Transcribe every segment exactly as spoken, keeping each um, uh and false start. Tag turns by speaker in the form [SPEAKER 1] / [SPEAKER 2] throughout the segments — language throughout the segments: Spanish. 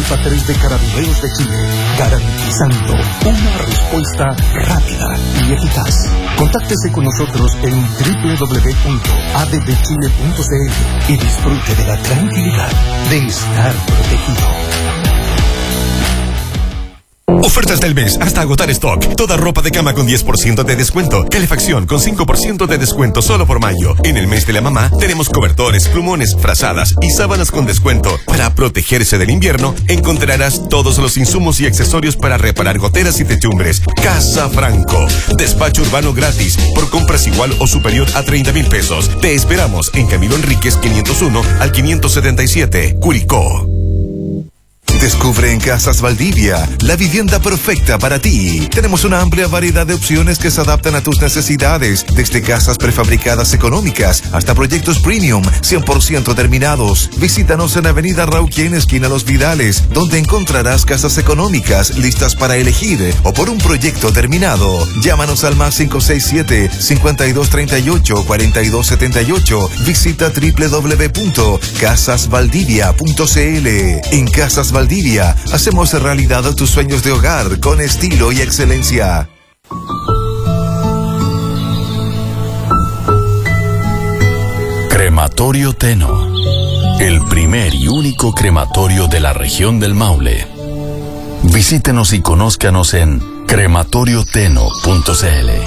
[SPEAKER 1] Fuerza tres de Carabineros de Chile, garantizando una respuesta rápida y eficaz. Contáctese con nosotros en doble u doble u doble u punto a d b chile punto c l y disfrute de la tranquilidad de estar protegido.
[SPEAKER 2] Ofertas del mes hasta agotar stock. Toda ropa de cama con diez por ciento de descuento. Calefacción con cinco por ciento de descuento solo por mayo. En el mes de la mamá tenemos cobertores, plumones, frazadas y sábanas con descuento. Para protegerse del invierno encontrarás todos los insumos y accesorios para reparar goteras y techumbres. Casa Franco. Despacho urbano gratis por compras igual o superior a treinta mil pesos. Te esperamos en Camilo Enríquez quinientos uno al quinientos setenta y siete, Curicó.
[SPEAKER 3] Descubre en Casas Valdivia la vivienda perfecta para ti. Tenemos una amplia variedad de opciones que se adaptan a tus necesidades, desde casas prefabricadas económicas hasta proyectos premium cien por ciento terminados. Visítanos en Avenida Rauquén, esquina Los Vidales, donde encontrarás casas económicas listas para elegir o por un proyecto terminado. Llámanos al más cinco seis siete, cincuenta y dos treinta y ocho, cuarenta y dos setenta y ocho. Visita doble u doble u doble u punto casas valdivia punto c l. En Casas Valdivia hacemos realidad tus sueños de hogar con estilo y excelencia.
[SPEAKER 4] Crematorio Teno, el primer y único crematorio de la región del Maule. Visítenos y conózcanos en crematorio teno punto c l.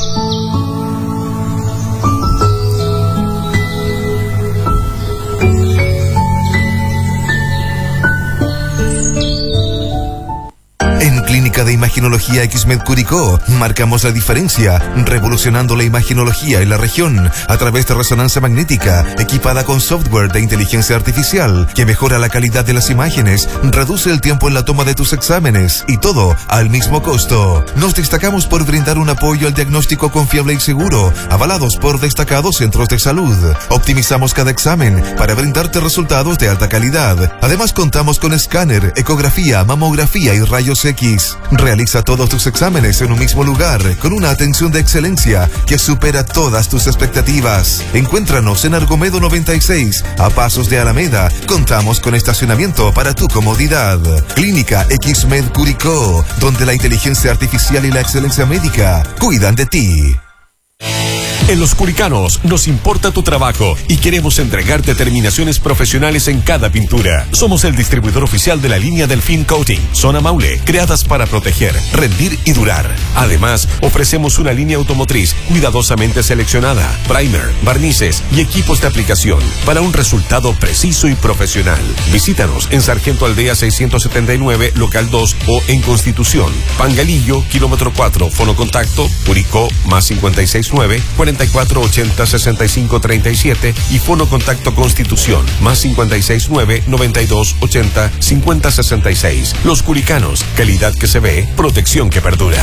[SPEAKER 3] En Clínica de Imaginología Xmed Curicó, marcamos la diferencia, revolucionando la imaginología en la región a través de resonancia magnética, equipada con software de inteligencia artificial, que mejora la calidad de las imágenes, reduce el tiempo en la toma de tus exámenes, y todo al mismo costo. Nos destacamos por brindar un apoyo al diagnóstico confiable y seguro, avalados por destacados centros de salud. Optimizamos cada examen para brindarte resultados de alta calidad. Además, contamos con escáner, ecografía, mamografía y rayos X. Realiza todos tus exámenes en un mismo lugar, con una atención de excelencia que supera todas tus expectativas. Encuéntranos en Argomedo noventa y seis, a pasos de Alameda. Contamos con estacionamiento para tu comodidad. Clínica Xmed Curicó, donde la inteligencia artificial y la excelencia médica cuidan de ti.
[SPEAKER 2] En Los Curicanos nos importa tu trabajo y queremos entregarte terminaciones profesionales en cada pintura. Somos el distribuidor oficial de la línea Delfín Coating, Zona Maule, creadas para proteger, rendir y durar. Además, ofrecemos una línea automotriz cuidadosamente seleccionada, primer, barnices y equipos de aplicación para un resultado preciso y profesional. Visítanos en Sargento Aldea seiscientos setenta y nueve, local dos o en Constitución, Pangalillo, kilómetro cuatro, fonocontacto, Curicó, más cincuenta y seis nueve, cuarenta y cuatro ochenta, sesenta y cinco treinta y siete y fono contacto Constitución, más cincuenta y seis nueve, noventa y dos ochenta, cincuenta sesenta y seis. Los Curicanos, calidad que se ve, protección que perdura.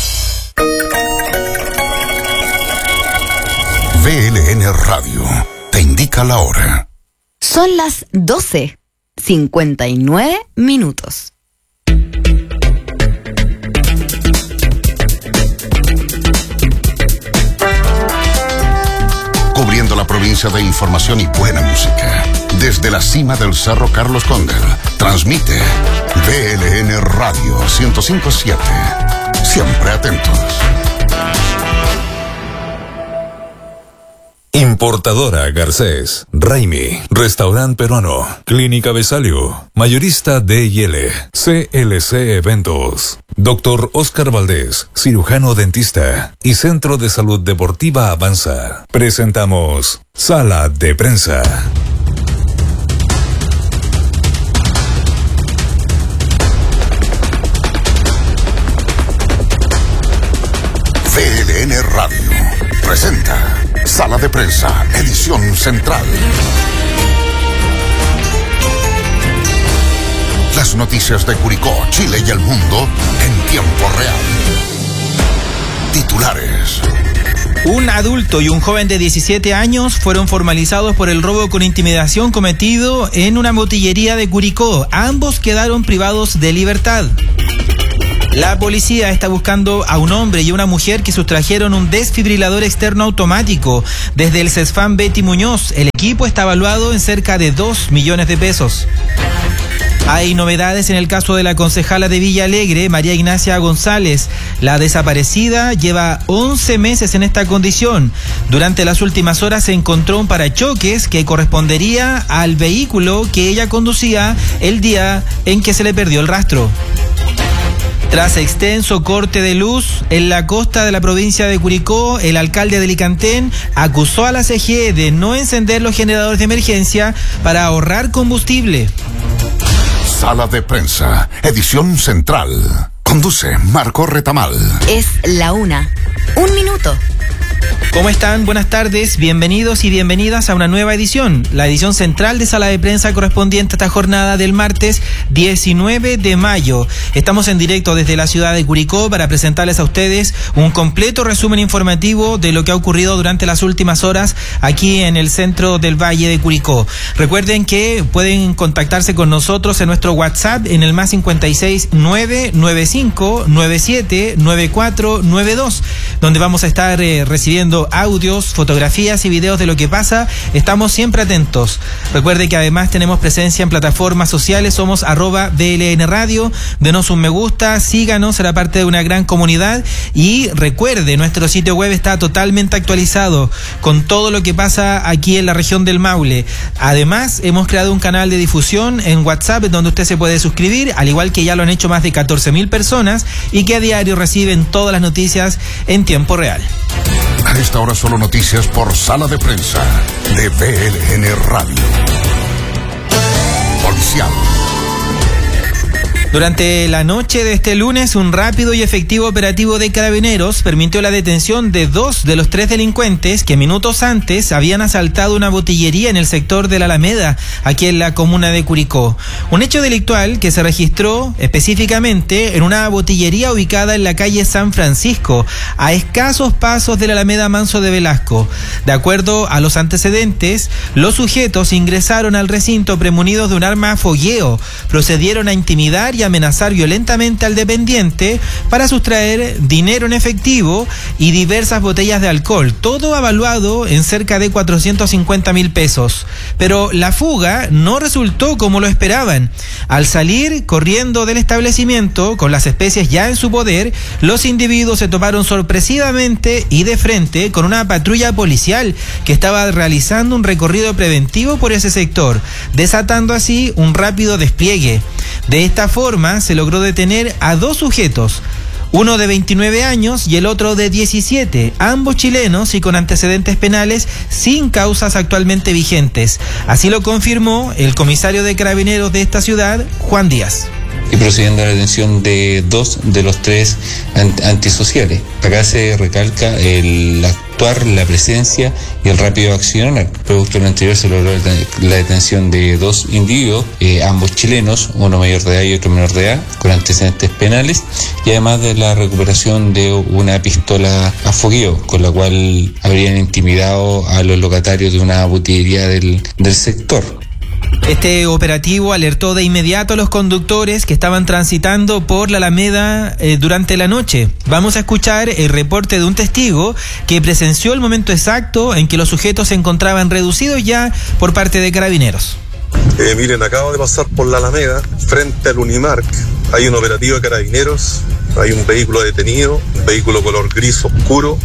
[SPEAKER 5] V L N Radio te indica la hora.
[SPEAKER 6] Son las doce, cincuenta y nueve minutos.
[SPEAKER 5] Cubriendo la provincia de información y buena música. Desde la cima del Cerro Carlos Cóndel, transmite V L N Radio ciento cinco punto siete. Siempre atentos.
[SPEAKER 7] Importadora Garcés, Raimi, Restaurante Peruano, Clínica Besalio, Mayorista D y L, C L C Eventos, Doctor Oscar Valdés, cirujano dentista y Centro de Salud Deportiva Avanza. Presentamos Sala de Prensa.
[SPEAKER 5] V L N Radio presenta Sala de Prensa, edición central. Las noticias de Curicó, Chile y el mundo en tiempo real. Titulares.
[SPEAKER 8] Un adulto y un joven de diecisiete años fueron formalizados por el robo con intimidación cometido en una botillería de Curicó. Ambos quedaron privados de libertad. La policía está buscando a un hombre y una mujer que sustrajeron un desfibrilador externo automático desde el CESFAM Betty Muñoz. El equipo está evaluado en cerca de dos millones de pesos. Hay novedades en el caso de la concejala de Villa Alegre, María Ignacia González. La desaparecida lleva once meses en esta condición. Durante las últimas horas se encontró un parachoques que correspondería al vehículo que ella conducía el día en que se le perdió el rastro. Tras extenso corte de luz en la costa de la provincia de Curicó, el alcalde de Licantén acusó a la C G E de no encender los generadores de emergencia para ahorrar combustible.
[SPEAKER 5] Sala de prensa, edición central. Conduce Marco Retamal.
[SPEAKER 6] Es la una. Un minuto.
[SPEAKER 8] ¿Cómo están? Buenas tardes, bienvenidos y bienvenidas a una nueva edición, la edición central de Sala de Prensa correspondiente a esta jornada del martes diecinueve de mayo. Estamos en directo desde la ciudad de Curicó para presentarles a ustedes un completo resumen informativo de lo que ha ocurrido durante las últimas horas aquí en el centro del Valle de Curicó. Recuerden que pueden contactarse con nosotros en nuestro WhatsApp en el más cincuenta y seis, nueve nueve cinco, nueve siete, nueve cuatro nueve dos, donde vamos a estar eh, recibiendo audios, fotografías y videos de lo que pasa. Estamos siempre atentos. Recuerde que además tenemos presencia en plataformas sociales, somos arroba B L N Radio, denos un me gusta, síganos, será parte de una gran comunidad y recuerde, nuestro sitio web está totalmente actualizado con todo lo que pasa aquí en la región del Maule. Además, hemos creado un canal de difusión en WhatsApp donde usted se puede suscribir, al igual que ya lo han hecho más de catorce mil personas y que a diario reciben todas las noticias en tiempo real.
[SPEAKER 5] A esta hora solo noticias por Sala de Prensa de B L N Radio. Policial.
[SPEAKER 8] Durante la noche de este lunes, un rápido y efectivo operativo de Carabineros permitió la detención de dos de los tres delincuentes que minutos antes habían asaltado una botillería en el sector de la Alameda, aquí en la comuna de Curicó. Un hecho delictual que se registró específicamente en una botillería ubicada en la calle San Francisco, a escasos pasos de la Alameda Manso de Velasco. De acuerdo a los antecedentes, los sujetos ingresaron al recinto premunidos de un arma a fogueo, procedieron a intimidar y amenazar violentamente al dependiente para sustraer dinero en efectivo y diversas botellas de alcohol, todo avaluado en cerca de cuatrocientos cincuenta mil pesos. Pero la fuga no resultó como lo esperaban. Al salir corriendo del establecimiento con las especies ya en su poder, los individuos se toparon sorpresivamente y de frente con una patrulla policial que estaba realizando un recorrido preventivo por ese sector, desatando así un rápido despliegue. De esta forma se logró detener a dos sujetos, uno de veintinueve años y el otro de diecisiete, ambos chilenos y con antecedentes penales sin causas actualmente vigentes. Así lo confirmó el comisario de Carabineros de esta ciudad, Juan Díaz.
[SPEAKER 9] Y procediendo a la detención de dos de los tres antisociales. Acá se recalca el actuar, la presencia y el rápido accionar. Producto de lo anterior se logró la detención de dos individuos, eh, ambos chilenos, uno mayor de edad y otro menor de edad, con antecedentes penales, y además de la recuperación de una pistola a fogueo, con la cual habrían intimidado a los locatarios de una botillería del, del sector.
[SPEAKER 8] Este operativo alertó de inmediato a los conductores que estaban transitando por la Alameda eh, durante la noche. Vamos a escuchar el reporte de un testigo que presenció el momento exacto en que los sujetos se encontraban reducidos ya por parte de Carabineros.
[SPEAKER 10] Eh, miren, acabo de pasar por la Alameda, frente al Unimark. Hay un operativo de Carabineros, hay un vehículo detenido, un vehículo color gris oscuro,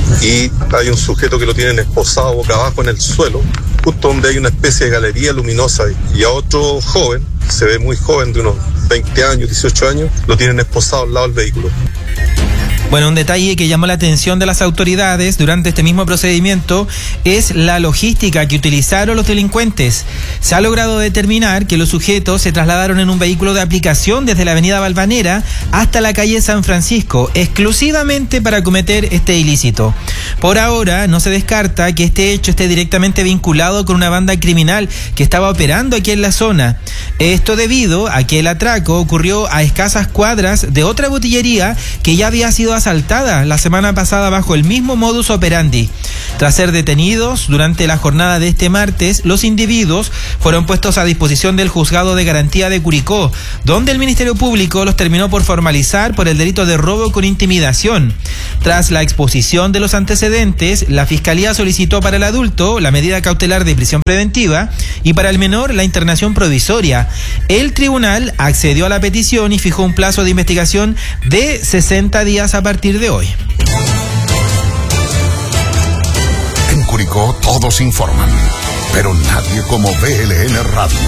[SPEAKER 10] y hay un sujeto que lo tienen esposado boca abajo en el suelo, justo donde hay una especie de galería luminosa, y a otro joven, se ve muy joven, de unos veinte años, dieciocho años, lo tienen esposado al lado del vehículo.
[SPEAKER 8] Bueno, un detalle que llamó la atención de las autoridades durante este mismo procedimiento es la logística que utilizaron los delincuentes. Se ha logrado determinar que los sujetos se trasladaron en un vehículo de aplicación desde la avenida Valvanera hasta la calle San Francisco, exclusivamente para cometer este ilícito. Por ahora, no se descarta que este hecho esté directamente vinculado con una banda criminal que estaba operando aquí en la zona. Esto debido a que el atraco ocurrió a escasas cuadras de otra botillería que ya había sido asaltada la semana pasada bajo el mismo modus operandi. Tras ser detenidos durante la jornada de este martes, los individuos fueron puestos a disposición del Juzgado de Garantía de Curicó, donde el Ministerio Público los terminó por formalizar por el delito de robo con intimidación. Tras la exposición de los antecedentes, la Fiscalía solicitó para el adulto la medida cautelar de prisión preventiva y para el menor la internación provisoria. El tribunal accedió a la petición y fijó un plazo de investigación de sesenta días a partir de hoy.
[SPEAKER 5] En Curicó todos informan, pero nadie como B L N Radio.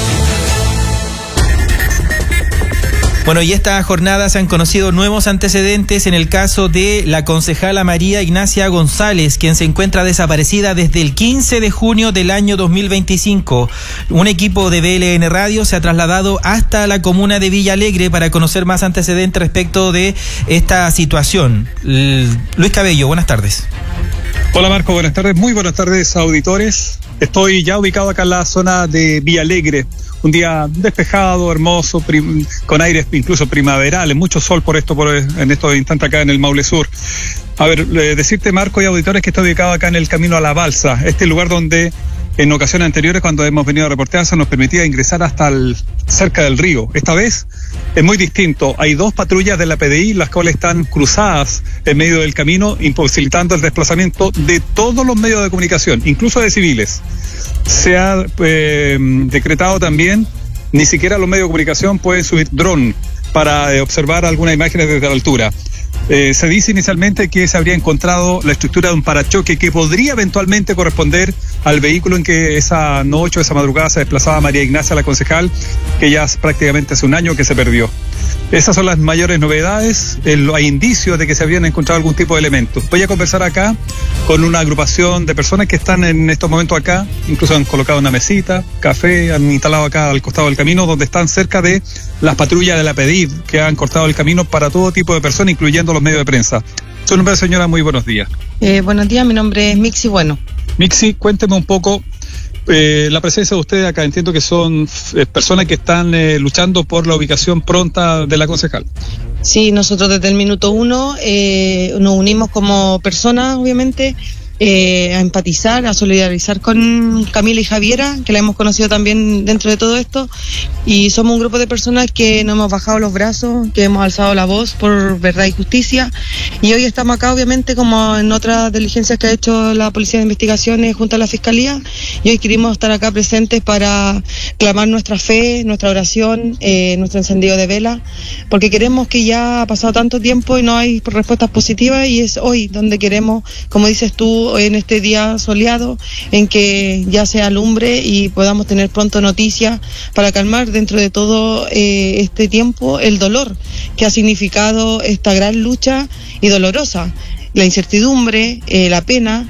[SPEAKER 8] Bueno, y esta jornada se han conocido nuevos antecedentes en el caso de la concejala María Ignacia González, quien se encuentra desaparecida desde el quince de junio del año dos mil veinticinco. Un equipo de B L N Radio se ha trasladado hasta la comuna de Villa Alegre para conocer más antecedentes respecto de esta situación. Luis Cabello, buenas tardes.
[SPEAKER 11] Hola Marco, buenas tardes, muy buenas tardes auditores. Estoy ya ubicado acá en la zona de Villa Alegre. Un día despejado, hermoso, prim- con aires incluso primaverales, mucho sol por esto, por, en estos instantes acá en el Maule Sur. A ver, eh, decirte Marco y auditores que estoy ubicado acá en el Camino a la Balsa, este lugar donde en ocasiones anteriores cuando hemos venido a reportear se nos permitía ingresar hasta el, cerca del río. Esta vez es muy distinto, hay dos patrullas de la P D I las cuales están cruzadas en medio del camino, imposibilitando el desplazamiento de todos los medios de comunicación, incluso de civiles. Se ha eh, decretado también, ni siquiera los medios de comunicación pueden subir dron para eh, observar algunas imágenes desde la altura. Eh, se dice inicialmente que se habría encontrado la estructura de un parachoque que podría eventualmente corresponder al vehículo en que esa noche, esa madrugada se desplazaba María Ignacia, la concejal, que ya prácticamente hace un año que se perdió. Esas son las mayores novedades. El, hay indicios de que se habrían encontrado algún tipo de elementos. Voy a conversar acá con una agrupación de personas que están en estos momentos acá, incluso han colocado una mesita, café, han instalado acá al costado del camino, donde están cerca de las patrullas de la P D I, que han cortado el camino para todo tipo de personas, incluyendo los medios de prensa. Su nombre, señora, muy buenos días.
[SPEAKER 12] Eh, buenos días, mi nombre es Mixi Bueno.
[SPEAKER 11] Mixi, cuénteme un poco eh, la presencia de ustedes acá. Entiendo que son eh, personas que están eh, luchando por la ubicación pronta de la concejal.
[SPEAKER 12] Sí, nosotros desde el minuto uno eh, nos unimos como personas, obviamente, eh, a empatizar, a solidarizar con Camila y Javiera, que la hemos conocido también dentro de todo esto, y somos un grupo de personas que no hemos bajado los brazos, que hemos alzado la voz por verdad y justicia, y hoy estamos acá obviamente como en otras diligencias que ha hecho la Policía de Investigaciones junto a la Fiscalía, y hoy queremos estar acá presentes para clamar nuestra fe, nuestra oración, eh, nuestro encendido de vela, porque queremos que ya ha pasado tanto tiempo y no hay respuestas positivas, y es hoy donde queremos, como dices tú, en este día soleado, en que ya se alumbre y podamos tener pronto noticias para calmar dentro de todo eh, este tiempo el dolor que ha significado esta gran lucha y dolorosa, la incertidumbre, eh, la pena.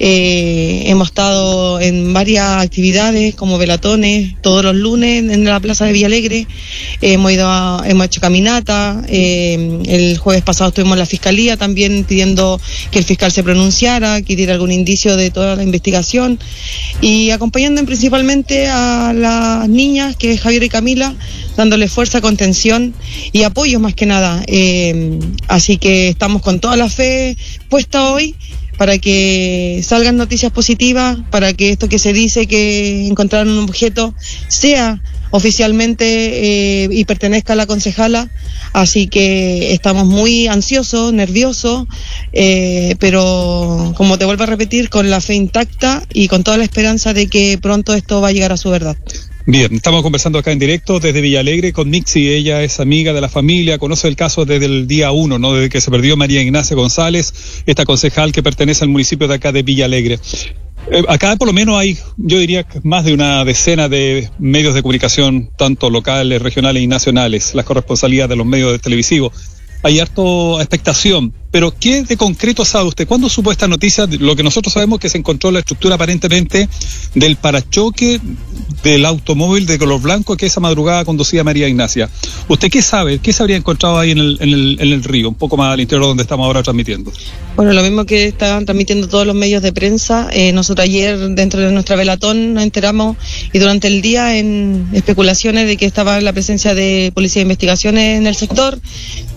[SPEAKER 12] Eh, hemos estado en varias actividades como velatones todos los lunes en la plaza de Villa Alegre, eh, hemos ido a, hemos hecho caminata, eh, el jueves pasado estuvimos en la fiscalía también pidiendo que el fiscal se pronunciara, que diera algún indicio de toda la investigación, y acompañando principalmente a las niñas, que es Javier y Camila, dándole fuerza, contención y apoyo más que nada. Eh, así que estamos con toda la fe puesta hoy para que salgan noticias positivas, para que esto que se dice que encontraron un objeto sea oficialmente eh, y pertenezca a la concejala. Así que estamos muy ansiosos, nerviosos, eh, pero como te vuelvo a repetir, con la fe intacta y con toda la esperanza de que pronto esto va a llegar a su verdad.
[SPEAKER 11] Bien, estamos conversando acá en directo desde Villa Alegre con Mixi. Ella es amiga de la familia, conoce el caso desde el día uno, ¿no? Desde que se perdió María Ignacia González, esta concejal que pertenece al municipio de acá de Villa Alegre. Eh, acá por lo menos hay, yo diría, más de una decena de medios de comunicación, tanto locales, regionales y nacionales, la corresponsabilidad de los medios televisivos. Hay harto expectación, pero ¿qué de concreto sabe usted? ¿Cuándo supo esta noticia? Lo que nosotros sabemos es que se encontró la estructura aparentemente del parachoque del automóvil de color blanco que esa madrugada conducía María Ignacia. ¿Usted qué sabe? ¿Qué se habría encontrado ahí en el, en el, en el río, un poco más al interior donde estamos ahora transmitiendo?
[SPEAKER 12] Bueno, lo mismo que estaban transmitiendo todos los medios de prensa. Eh, nosotros ayer dentro de nuestra velatón nos enteramos, y durante el día en especulaciones de que estaba la presencia de Policía de Investigaciones en el sector,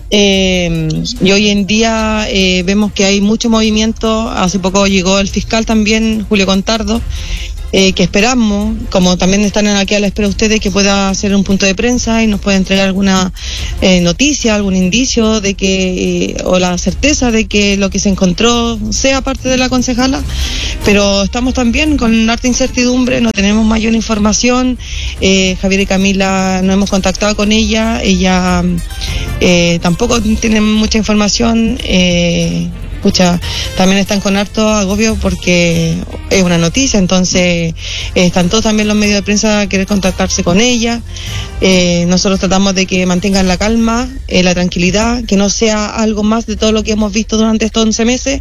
[SPEAKER 12] Eh, y hoy en día eh, vemos que hay mucho movimiento. Hace poco llegó el fiscal también, Julio Contardo, eh, que esperamos, como también están aquí a la espera ustedes, que pueda hacer un punto de prensa y nos pueda entregar alguna eh, noticia, algún indicio de que, eh, o la certeza de que lo que se encontró sea parte de la concejala. Pero estamos también con harta incertidumbre, no tenemos mayor información. eh, Javier y Camila no hemos contactado con ella, ella eh, tampoco tiene mucha información. eh, Escucha, también están con harto agobio porque es una noticia, entonces eh, están todos también los medios de prensa a querer contactarse con ella. Eh, nosotros tratamos de que mantengan la calma, eh, la tranquilidad, que no sea algo más de todo lo que hemos visto durante estos once meses.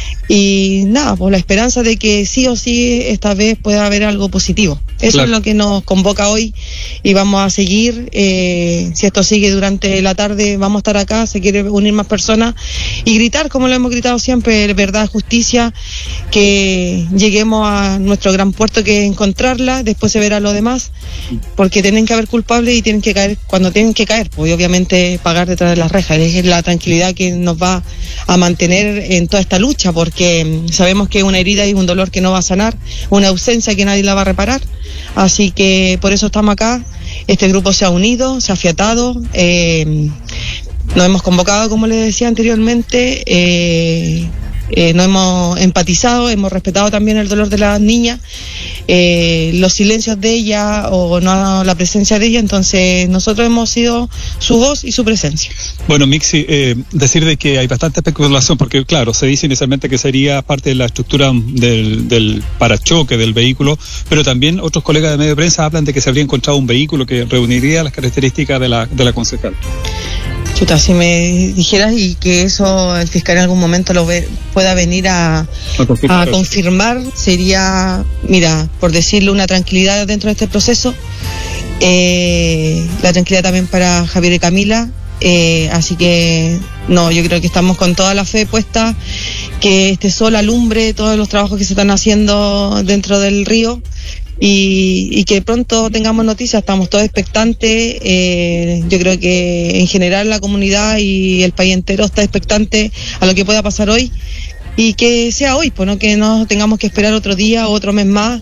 [SPEAKER 12] Y nada, pues la esperanza de que sí o sí esta vez pueda haber algo positivo. Eso claro. Es lo que nos convoca hoy y vamos a seguir. Eh, si esto sigue durante la tarde, vamos a estar acá, se quiere unir más personas y gritar como lo hemos gritado siempre, verdad, justicia, que lleguemos a nuestro gran puerto, que es encontrarla, después se verá lo demás, porque tienen que haber culpables y tienen que caer cuando tienen que caer, pues obviamente pagar detrás de las rejas. Es la tranquilidad que nos va a mantener en toda esta lucha, porque sabemos que es una herida y un dolor que no va a sanar, una ausencia que nadie la va a reparar, así que por eso estamos acá. Este grupo se ha unido, se ha afiatado, eh, nos hemos convocado, como les decía anteriormente, eh, eh, nos hemos empatizado, hemos respetado también el dolor de las niñas, eh, los silencios de ella o no la presencia de ella, entonces nosotros hemos sido su voz y su presencia.
[SPEAKER 11] Bueno, Mixi, eh, decir de que hay bastante especulación, porque claro, se dice inicialmente que sería parte de la estructura del, del parachoque del vehículo, pero también otros colegas de medio de prensa hablan de que se habría encontrado un vehículo que reuniría las características de la, de la concejal.
[SPEAKER 12] Chuta, si me dijeras y que eso el fiscal en algún momento lo ve, pueda venir a, a, confirmar. a confirmar, sería, mira, por decirlo, una tranquilidad dentro de este proceso, eh, la tranquilidad también para Javier y Camila, eh, así que no, yo creo que estamos con toda la fe puesta, que este sol alumbre todos los trabajos que se están haciendo dentro del río. Y, y que pronto tengamos noticias, estamos todos expectantes. Eh, yo creo que en general la comunidad y el país entero está expectante a lo que pueda pasar hoy y que sea hoy, pues no que no tengamos que esperar otro día o otro mes más,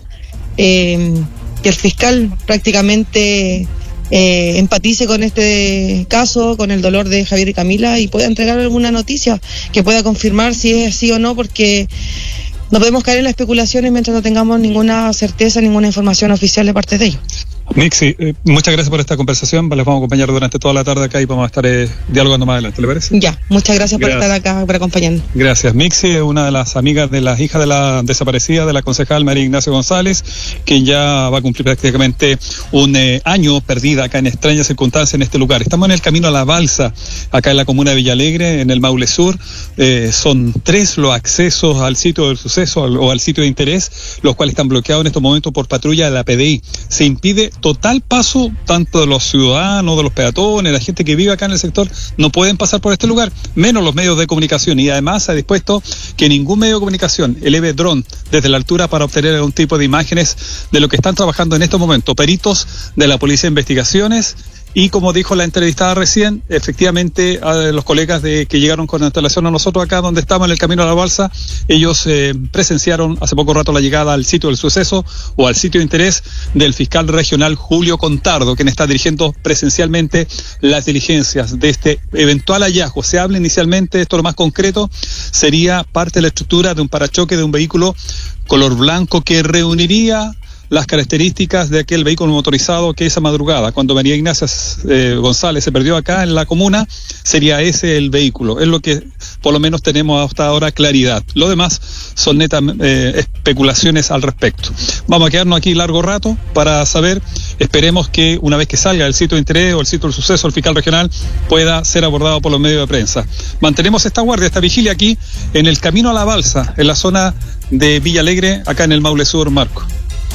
[SPEAKER 12] eh, que el fiscal prácticamente eh, empatice con este caso, con el dolor de Javier y Camila y pueda entregar alguna noticia que pueda confirmar si es así o no, porque no podemos caer en las especulaciones mientras no tengamos ninguna certeza, ninguna información oficial de parte de ellos.
[SPEAKER 11] Mixi, eh, muchas gracias por esta conversación. Les vamos a acompañar durante toda la tarde acá y vamos a estar eh, dialogando más adelante, ¿le parece?
[SPEAKER 12] Ya, muchas gracias, gracias por estar acá, por acompañarnos.
[SPEAKER 11] Gracias. Mixi es una de las amigas de las hijas de la desaparecida de la concejal María Ignacia González, quien ya va a cumplir prácticamente un eh, año perdida acá en extrañas circunstancias en este lugar. Estamos en el camino a la Balsa, acá en la comuna de Villalegre, en el Maule Sur. Eh, son tres los accesos al sitio del suceso o al sitio de interés, los cuales están bloqueados en estos momentos por patrulla de la P D I. Se impide total paso tanto de los ciudadanos, de los peatones, la gente que vive acá en el sector, no pueden pasar por este lugar, menos los medios de comunicación, y además se ha dispuesto que ningún medio de comunicación eleve dron desde la altura para obtener algún tipo de imágenes de lo que están trabajando en estos momentos peritos de la Policía de Investigaciones. Y como dijo la entrevistada recién, efectivamente a los colegas de que llegaron con la instalación a nosotros acá donde estamos en el camino a la Balsa, ellos eh, presenciaron hace poco rato la llegada al sitio del suceso o al sitio de interés del fiscal regional Julio Contardo, quien está dirigiendo presencialmente las diligencias de este eventual hallazgo. Se habla inicialmente, esto lo más concreto, sería parte de la estructura de un parachoque de un vehículo color blanco que reuniría las características de aquel vehículo motorizado que esa madrugada, cuando María Ignacia eh, González se perdió acá en la comuna, sería ese el vehículo. Es lo que por lo menos tenemos hasta ahora claridad. Lo demás son netas eh, especulaciones al respecto. Vamos a quedarnos aquí largo rato para saber, esperemos que una vez que salga el sitio de interés o el sitio del suceso, el fiscal regional pueda ser abordado por los medios de prensa. Mantenemos esta guardia, esta vigilia aquí en el camino a la Balsa, en la zona de Villalegre, acá en el Maule Sur, Marco.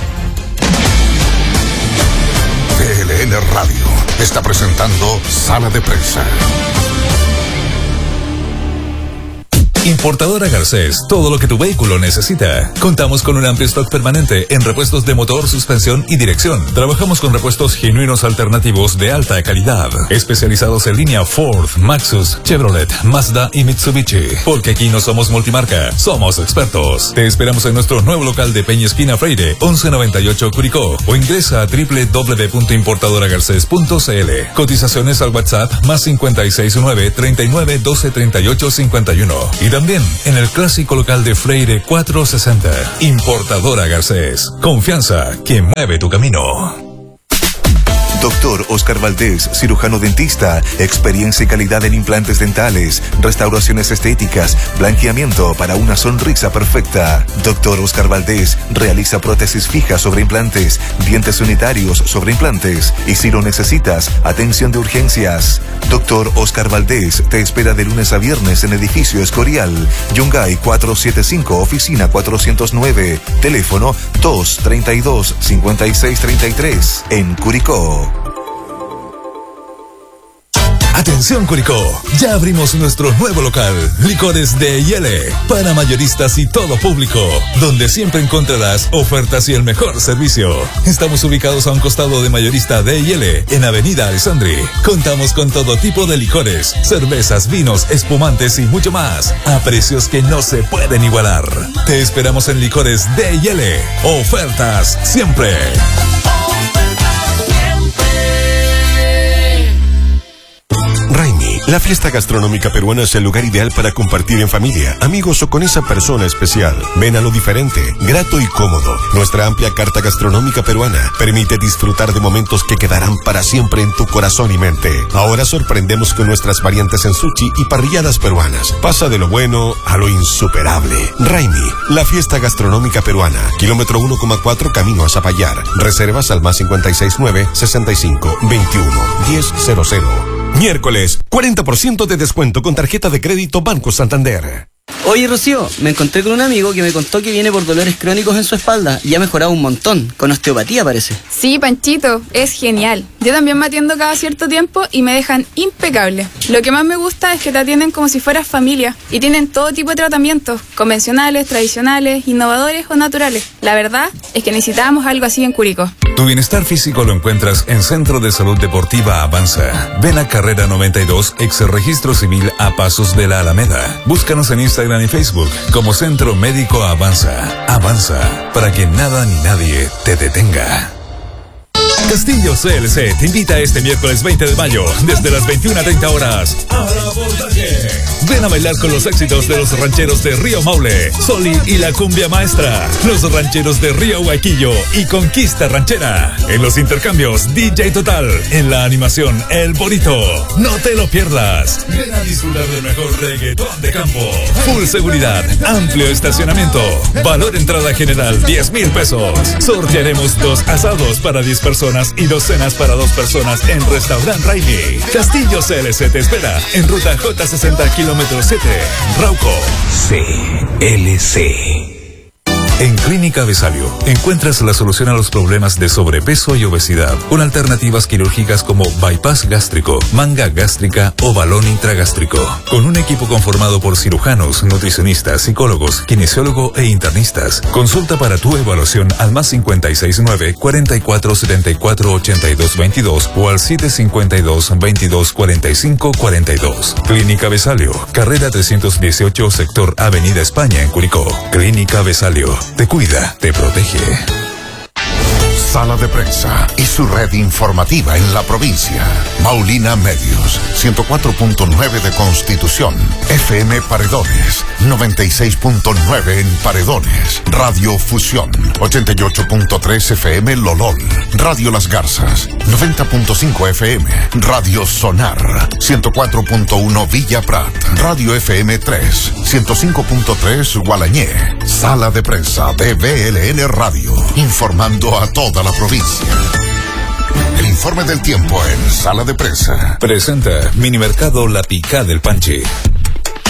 [SPEAKER 5] P L N Radio está presentando Sala de Prensa.
[SPEAKER 7] Importadora Garcés, todo lo que tu vehículo necesita. Contamos con un amplio stock permanente en repuestos de motor, suspensión y dirección. Trabajamos con repuestos genuinos alternativos de alta calidad, especializados en línea Ford, Maxus, Chevrolet, Mazda y Mitsubishi. Porque aquí no somos multimarca, somos expertos. Te esperamos en nuestro nuevo local de Peña Esquina Freire, once noventa y ocho Curicó, o ingresa a doble u doble u doble u punto importadora garcés punto c l. Cotizaciones al WhatsApp más cincuenta y seis nueve, treinta y nueve, doce, treinta y ocho, cincuenta y uno. Y también en el clásico local de Freire cuatrocientos sesenta. Importadora Garcés. Confianza que mueve tu camino.
[SPEAKER 3] Doctor Oscar Valdés, cirujano dentista, experiencia y calidad en implantes dentales, restauraciones estéticas, blanqueamiento para una sonrisa perfecta. Doctor Oscar Valdés realiza prótesis fijas sobre implantes, dientes unitarios sobre implantes y si lo necesitas, atención de urgencias. Doctor Oscar Valdés te espera de lunes a viernes en edificio Escorial, Yungay cuatrocientos setenta y cinco, oficina cuatrocientos nueve, teléfono dos treinta y dos, cincuenta y seis treinta y tres, en Curicó.
[SPEAKER 7] Atención Curicó, ya abrimos nuestro nuevo local, Licores de Yele, para mayoristas y todo público, donde siempre encontrarás ofertas y el mejor servicio. Estamos ubicados a un costado de Mayorista de Yele, en Avenida Alessandri. Contamos con todo tipo de licores, cervezas, vinos, espumantes y mucho más, a precios que no se pueden igualar. Te esperamos en Licores de Yele, ofertas siempre.
[SPEAKER 2] Raimi, la fiesta gastronómica peruana es el lugar ideal para compartir en familia, amigos o con esa persona especial. Ven a lo diferente, grato y cómodo. Nuestra amplia carta gastronómica peruana permite disfrutar de momentos que quedarán para siempre en tu corazón y mente. Ahora sorprendemos con nuestras variantes en sushi y parrilladas peruanas. Pasa de lo bueno a lo insuperable. Raimi, la fiesta gastronómica peruana. Kilómetro uno coma cuatro camino a Zapallar. Reservas al más cincuenta y seis nueve, sesenta y cinco, veintiuno, diez cero cero. Miércoles, cuarenta por ciento de descuento con tarjeta de crédito Banco Santander.
[SPEAKER 13] Oye, Rocío, me encontré con un amigo que me contó que viene por dolores crónicos en su espalda y ha mejorado un montón, con osteopatía parece.
[SPEAKER 14] Sí, Panchito, es genial. Yo también me atiendo cada cierto tiempo y me dejan impecable. Lo que más me gusta es que te atienden como si fueras familia y tienen todo tipo de tratamientos, convencionales, tradicionales, innovadores o naturales. La verdad es que necesitábamos algo así en Curicó.
[SPEAKER 7] Tu bienestar físico lo encuentras en Centro de Salud Deportiva Avanza. Ven a Carrera noventa y dos, ex Registro Civil a pasos de la Alameda. Búscanos en Instagram y Facebook como Centro Médico Avanza. Avanza, para que nada ni nadie te detenga. Castillo C L C te invita este miércoles veinte de mayo, desde las veintiuna treinta horas, a la Voltaje. Ven a bailar con los éxitos de los rancheros de Río Maule, Soli y la cumbia maestra, los rancheros de Río Huaquillo y Conquista Ranchera. En los intercambios, D J Total. En la animación, El Bonito. No te lo pierdas. Ven a disfrutar del mejor reggaetón de campo. Full seguridad, amplio estacionamiento. Valor entrada general, diez mil pesos. Sortearemos dos asados para diez personas y dos cenas para dos personas en Restaurant Raimi. Castillo C L C te espera en ruta J sesenta, kilómetro siete, Rauco.
[SPEAKER 15] C L C.
[SPEAKER 7] En Clínica Besalio encuentras la solución a los problemas de sobrepeso y obesidad con alternativas quirúrgicas como bypass gástrico, manga gástrica o balón intragástrico. Con un equipo conformado por cirujanos, nutricionistas, psicólogos, kinesiólogo e internistas. Consulta para tu evaluación al más cincuenta y seis nueve, cuarenta y cuatro, setenta y cuatro, ochenta y dos veintidós o al siete cincuenta y dos, veintidós, cuarenta y cinco, cuarenta y dos. Clínica Besalio, carrera trescientos dieciocho, sector Avenida España en Curicó. Clínica Besalio. Te cuida, te protege.
[SPEAKER 5] Sala de Prensa y su red informativa en la provincia. Maulina Medios, ciento cuatro punto nueve de Constitución. F M Paredones, noventa y seis punto nueve en Paredones. Radio Fusión, ochenta y ocho punto tres F M Lolol. Radio Las Garzas, noventa punto cinco F M. Radio Sonar, ciento cuatro punto uno Villa Prat. Radio F M tres, ciento cinco punto tres Gualañé. Sala de Prensa de B L N Radio, informando a toda la provincia. El informe del tiempo en Sala de Prensa.
[SPEAKER 7] Presenta Minimercado La Picá del Panchi.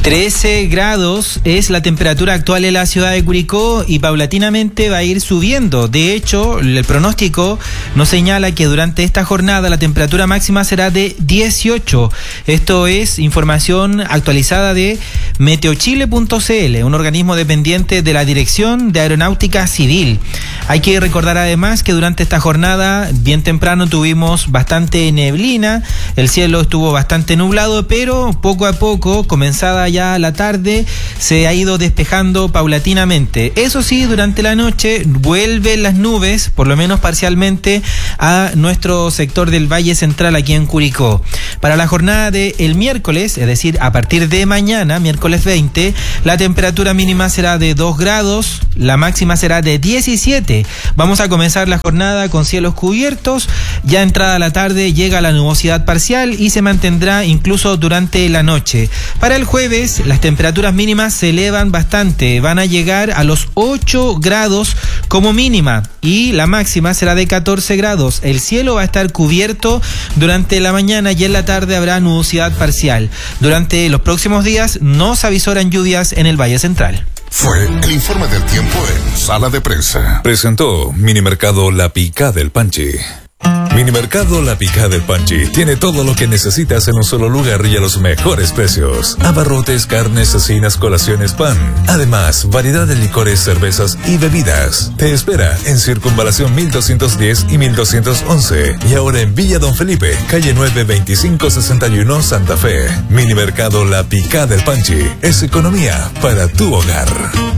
[SPEAKER 8] trece grados es la temperatura actual en la ciudad de Curicó y paulatinamente va a ir subiendo. De hecho, el pronóstico nos señala que durante esta jornada la temperatura máxima será de dieciocho. Esto es información actualizada de meteochile punto c l, un organismo dependiente de la Dirección de Aeronáutica Civil. Hay que recordar además que durante esta jornada, bien temprano, tuvimos bastante neblina, el cielo estuvo bastante nublado, pero poco a poco, comenzada ya la tarde, se ha ido despejando paulatinamente. Eso sí, durante la noche vuelven las nubes, por lo menos parcialmente, a nuestro sector del Valle Central aquí en Curicó. Para la jornada del miércoles, es decir, a partir de mañana, miércoles veinte, la temperatura mínima será de dos grados, la máxima será de diecisiete. Vamos a comenzar la jornada con cielos cubiertos, ya entrada la tarde llega la nubosidad parcial y se mantendrá incluso durante la noche. Para el jueves, las temperaturas mínimas se elevan bastante, van a llegar a los ocho grados como mínima y la máxima será de catorce grados. El cielo va a estar cubierto durante la mañana y en la tarde habrá nubosidad parcial. Durante los próximos días no se avisoran lluvias en el Valle Central.
[SPEAKER 5] Fue el informe del tiempo en Sala de Prensa.
[SPEAKER 7] Presentó Minimercado La Picá del Panchi. Minimercado La Picá del Panchi tiene todo lo que necesitas en un solo lugar y a los mejores precios. Abarrotes, carnes, cecinas, colaciones, pan. Además, variedad de licores, cervezas y bebidas. Te espera en Circunvalación mil doscientos diez y mil doscientos once. Y ahora en Villa Don Felipe, calle nueve veinticinco sesenta y uno, Santa Fe. Minimercado La Picá del Panchi es economía para tu hogar.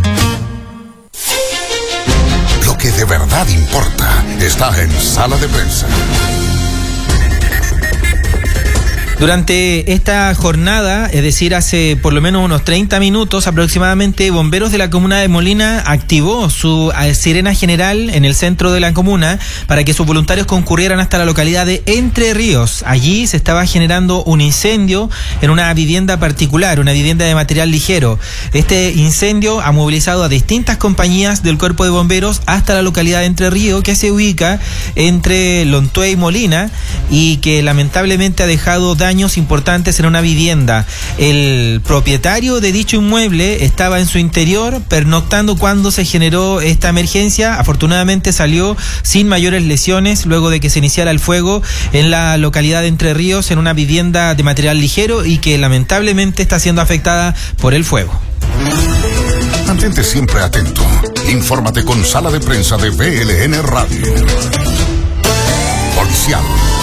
[SPEAKER 5] Lo que de verdad importa está en Sala de Prensa.
[SPEAKER 8] Durante esta jornada, es decir, hace por lo menos unos treinta minutos aproximadamente, bomberos de la comuna de Molina activó su sirena general en el centro de la comuna para que sus voluntarios concurrieran hasta la localidad de Entre Ríos. Allí se estaba generando un incendio en una vivienda particular, una vivienda de material ligero. Este incendio ha movilizado a distintas compañías del cuerpo de bomberos hasta la localidad de Entre Ríos, que se ubica entre Lontué y Molina y que lamentablemente ha dejado daños daños importantes en una vivienda. El propietario de dicho inmueble estaba en su interior pernoctando cuando se generó esta emergencia. Afortunadamente salió sin mayores lesiones luego de que se iniciara el fuego en la localidad de Entre Ríos, en una vivienda de material ligero y que lamentablemente está siendo afectada por el fuego.
[SPEAKER 5] Mantente siempre atento. Infórmate con Sala de Prensa de B L N Radio. Policial.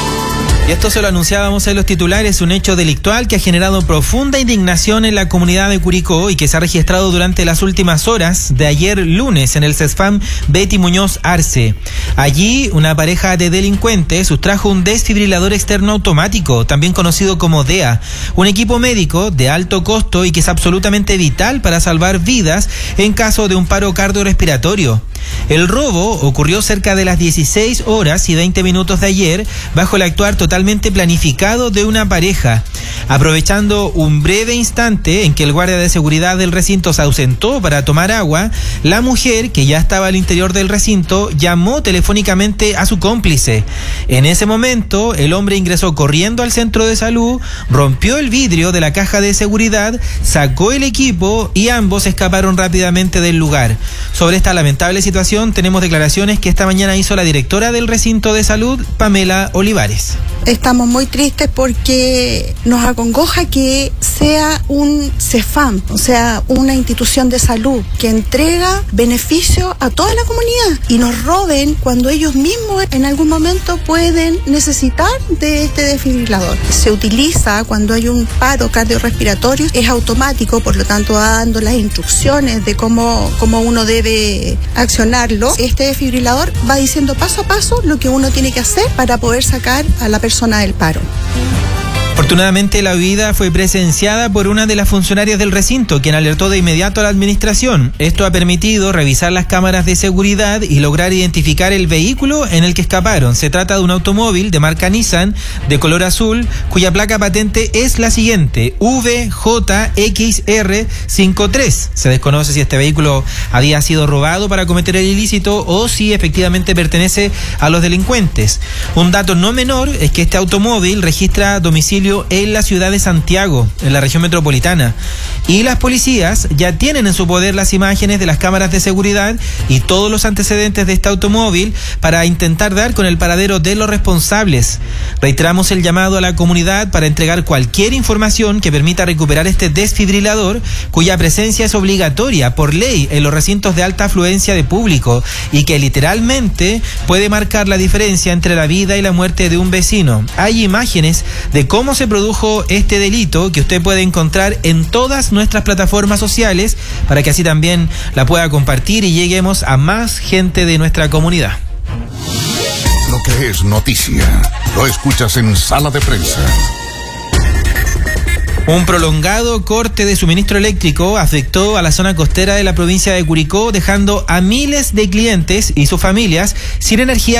[SPEAKER 8] Y esto se lo anunciábamos en los titulares, un hecho delictual que ha generado profunda indignación en la comunidad de Curicó y que se ha registrado durante las últimas horas de ayer lunes en el CESFAM Betty Muñoz Arce. Allí, una pareja de delincuentes sustrajo un desfibrilador externo automático, también conocido como D E A, un equipo médico de alto costo y que es absolutamente vital para salvar vidas en caso de un paro cardiorrespiratorio. El robo ocurrió cerca de las dieciséis horas y veinte minutos de ayer bajo el actuar totalmente planificado de una pareja. Aprovechando un breve instante en que el guardia de seguridad del recinto se ausentó para tomar agua, la mujer, que ya estaba al interior del recinto, llamó telefónicamente a su cómplice. En ese momento, el hombre ingresó corriendo al centro de salud, rompió el vidrio de la caja de seguridad, sacó el equipo y ambos escaparon rápidamente del lugar. Sobre esta lamentable situación tenemos declaraciones que esta mañana hizo la directora del recinto de salud, Pamela Olivares.
[SPEAKER 16] Estamos muy tristes porque nos acongoja que sea un CESFAM, o sea, una institución de salud que entrega beneficio a toda la comunidad y nos roben cuando ellos mismos en algún momento pueden necesitar de este desfibrilador. Se utiliza cuando hay un paro cardiorrespiratorio, es automático, por lo tanto va dando las instrucciones de cómo, cómo uno debe accionarlo. Este desfibrilador va diciendo paso a paso lo que uno tiene que hacer para poder sacar a la persona del paro.
[SPEAKER 8] Afortunadamente, la huida fue presenciada por una de las funcionarias del recinto, quien alertó de inmediato a la administración. Esto ha permitido revisar las cámaras de seguridad y lograr identificar el vehículo en el que escaparon. Se trata de un automóvil de marca Nissan, de color azul, cuya placa patente es la siguiente, V J X R cincuenta y tres. Se desconoce si este vehículo había sido robado para cometer el ilícito o si efectivamente pertenece a los delincuentes. Un dato no menor es que este automóvil registra domicilio domicilio en la ciudad de Santiago, en la región metropolitana. Y las policías ya tienen en su poder las imágenes de las cámaras de seguridad y todos los antecedentes de este automóvil para intentar dar con el paradero de los responsables. Reiteramos el llamado a la comunidad para entregar cualquier información que permita recuperar este desfibrilador, cuya presencia es obligatoria por ley en los recintos de alta afluencia de público y que literalmente puede marcar la diferencia entre la vida y la muerte de un vecino. Hay imágenes de cómo se produjo este delito que usted puede encontrar en todas nuestras plataformas sociales para que así también la pueda compartir y lleguemos a más gente de nuestra comunidad.
[SPEAKER 5] Lo que es noticia, lo escuchas en Sala de Prensa.
[SPEAKER 8] Un prolongado corte de suministro eléctrico afectó a la zona costera de la provincia de Curicó, dejando a miles de clientes y sus familias sin energía